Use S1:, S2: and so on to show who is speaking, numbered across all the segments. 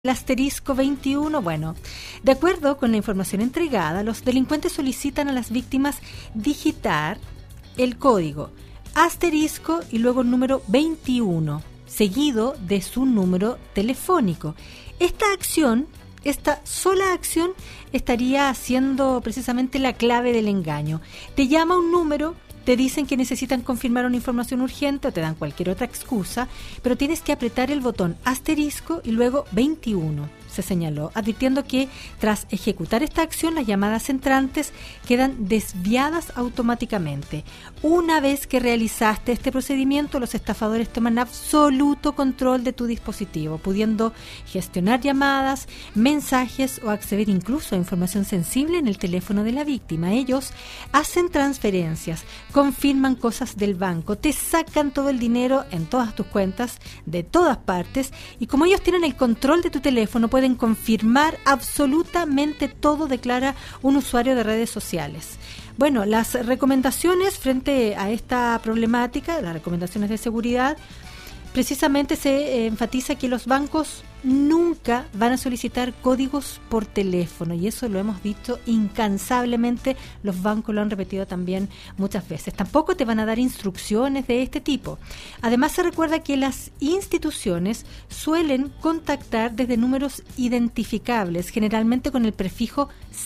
S1: El asterisco 21, bueno, de acuerdo con la información entregada, los delincuentes solicitan a las víctimas digitar el código asterisco y luego el número 21, seguido de su número telefónico. Esta sola acción estaría siendo precisamente la clave del engaño. Te llama un número, te dicen que necesitan confirmar una información urgente o te dan cualquier otra excusa, pero tienes que apretar el botón asterisco y luego 21, se señaló, advirtiendo que tras ejecutar esta acción las llamadas entrantes quedan desviadas automáticamente. Una vez que realizaste este procedimiento, los estafadores toman absoluto control de tu dispositivo, pudiendo gestionar llamadas, mensajes o acceder incluso a información sensible en el teléfono de la víctima. Ellos hacen transferencias, confirman cosas del banco, te sacan todo el dinero en todas tus cuentas, de todas partes, y como ellos tienen el control de tu teléfono, pueden confirmar absolutamente todo, declara un usuario de redes sociales. Bueno, las recomendaciones frente a esta problemática, las recomendaciones de seguridad, precisamente se enfatiza que los bancos nunca van a solicitar códigos por teléfono, y eso lo hemos dicho incansablemente, los bancos lo han repetido también muchas veces. Tampoco te van a dar instrucciones de este tipo. Además, se recuerda que las instituciones suelen contactar desde números identificables, generalmente con el prefijo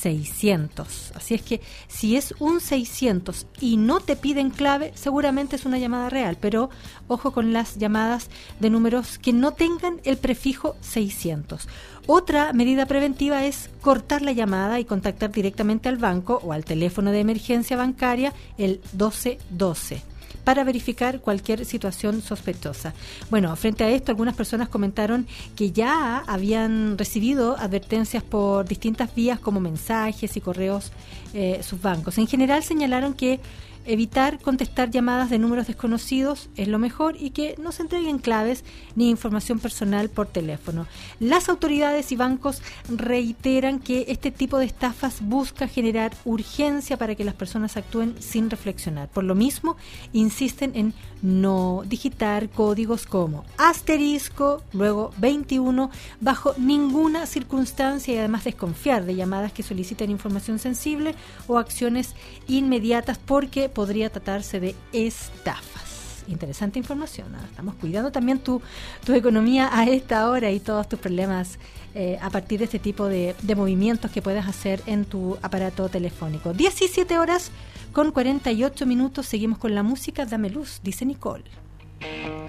S1: 600. Así es que si es un 600 y no te piden clave, seguramente es una llamada real, pero ojo con las llamadas de números que no tengan el prefijo 600. Otra medida preventiva es cortar la llamada y contactar directamente al banco o al teléfono de emergencia bancaria, el 1212, para verificar cualquier situación sospechosa. Bueno, frente a esto, algunas personas comentaron que ya habían recibido advertencias por distintas vías como mensajes y correos sus bancos. En general señalaron que evitar contestar llamadas de números desconocidos es lo mejor y que no se entreguen claves ni información personal por teléfono. Las autoridades y bancos reiteran que este tipo de estafas busca generar urgencia para que las personas actúen sin reflexionar. Por lo mismo, insisten en no digitar códigos como asterisco, luego 21, bajo ninguna circunstancia, y además desconfiar de llamadas que solicitan información sensible o acciones inmediatas, porque podría tratarse de estafas. Interesante información, ¿no? Estamos cuidando también tu economía a esta hora y todos tus problemas a partir de este tipo de movimientos que puedas hacer en tu aparato telefónico. 17 horas con 48 minutos, seguimos con la música. Dame luz, dice Nicole.